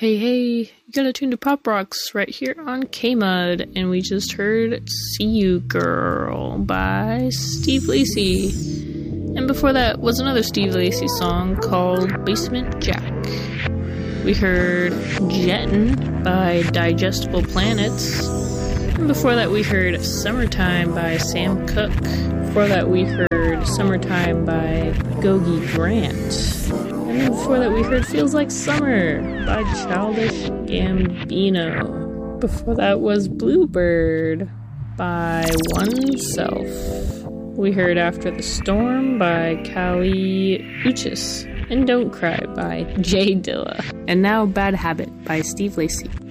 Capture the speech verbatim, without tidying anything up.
Hey, hey, you gotta tune to Pop Rocks right here on K-Mud, and we just heard See You Girl by Steve Lacy. And before that was another Steve Lacy song called Basement Jack. We heard Jettin' by Digestible Planets. And before that we heard Summertime by Sam Cooke. Before that we heard Summertime by Gogi Grant. And then before that we heard Feels Like Summer by Childish Gambino. Before that was Bluebird by Oneself. We heard After the Storm by Kali Uchis. And Don't Cry by Jay Dilla. And now Bad Habit by Steve Lacy.